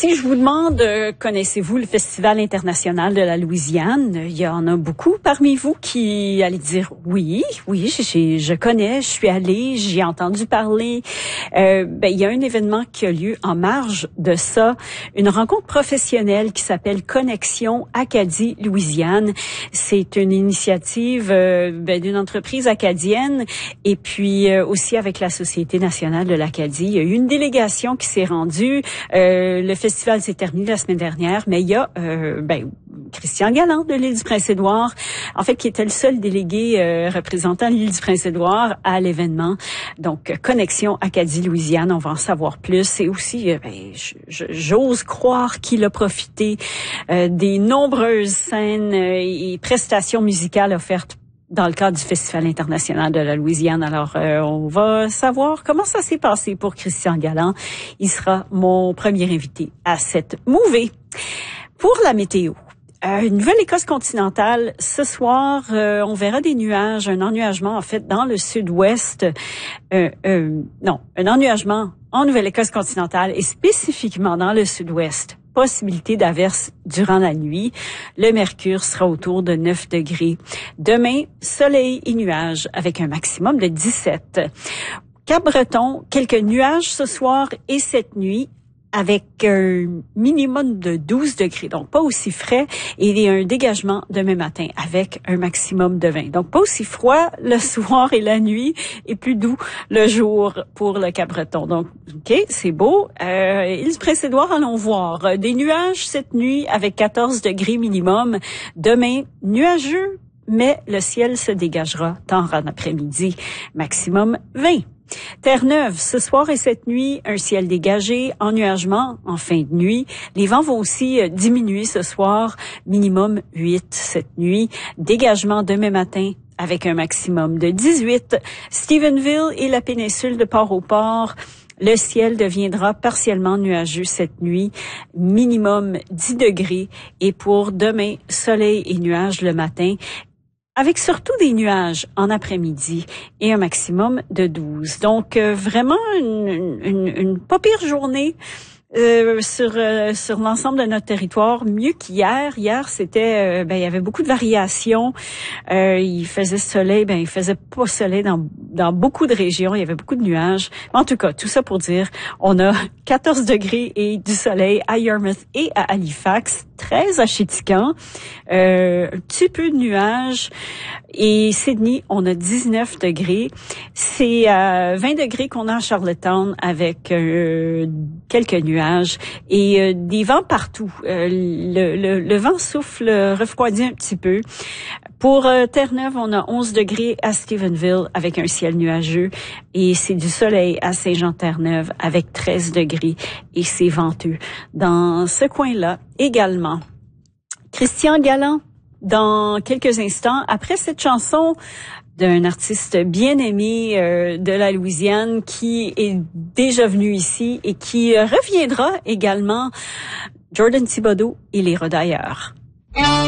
Si je vous demande, connaissez-vous le Festival international de la Louisiane? Il y en a beaucoup parmi vous qui allaient dire oui, je connais, je suis allée, j'y ai entendu parler. Il y a un événement qui a lieu en marge de ça, une rencontre professionnelle qui s'appelle Connexion Acadie-Louisiane. C'est une initiative d'une entreprise acadienne et puis aussi avec la Société nationale de l'Acadie. Il y a eu une délégation qui s'est rendue. Le festival s'est terminé la semaine dernière, mais il y a Christian Galland de l'île du Prince-Édouard, en fait, qui était le seul délégué représentant l'île du Prince-Édouard à l'événement. Donc, Connexion Acadie-Louisiane, on va en savoir plus. Et aussi, j'ose croire qu'il a profité des nombreuses scènes et prestations musicales offertes dans le cadre du Festival international de la Louisiane. Alors, on va savoir comment ça s'est passé pour Christian Galland. Il sera mon premier invité à cette mouvée. Pour la météo, Nouvelle-Écosse continentale, ce soir, on verra des nuages, un ennuagement en fait dans le sud-ouest. Un ennuagement en Nouvelle-Écosse continentale et spécifiquement dans le sud-ouest. Possibilité d'averse durant la nuit. Le mercure sera autour de 9 degrés. Demain, soleil et nuages avec un maximum de 17. Cap-Breton, quelques nuages ce soir et cette nuit avec un minimum de 12 degrés, donc pas aussi frais, et un dégagement demain matin avec un maximum de 20. Donc pas aussi froid le soir et la nuit, et plus doux le jour pour le Cap-Breton. Donc, OK, c'est beau. Île du Prince-Édouard, allons voir. Des nuages cette nuit avec 14 degrés minimum. Demain, nuageux, mais le ciel se dégagera tard en après-midi. Maximum 20. Terre-Neuve, ce soir et cette nuit, un ciel dégagé, ennuagement en fin de nuit. Les vents vont aussi diminuer ce soir, minimum 8 cette nuit. Dégagement demain matin avec un maximum de 18. Stephenville et la péninsule de Port-au-Port, le ciel deviendra partiellement nuageux cette nuit, minimum 10 degrés. Et pour demain, soleil et nuages le matin, avec surtout des nuages en après-midi et un maximum de 12. Donc, vraiment une pas pire journée sur l'ensemble de notre territoire, mieux qu'hier. Hier, c'était il y avait beaucoup de variations. Il faisait soleil, il faisait pas soleil dans beaucoup de régions, il y avait beaucoup de nuages. En tout cas, tout ça pour dire, on a 14 degrés et du soleil à Yarmouth et à Halifax, 13 à Chéticamp, un petit peu de nuages. Et Sydney, on a 19 degrés. C'est 20 degrés qu'on a à Charlottetown avec quelques nuages et des vents partout. Le vent souffle, refroidit un petit peu. Pour Terre-Neuve, on a 11 degrés à Stephenville avec un ciel nuageux et c'est du soleil à Saint-Jean-Terre-Neuve avec 13 degrés et c'est venteux. Dans ce coin-là également, Christian Galland, dans quelques instants, après cette chanson d'un artiste bien aimé de la Louisiane qui est déjà venu ici et qui reviendra également, Jordan Thibodeau et les Rodailleurs.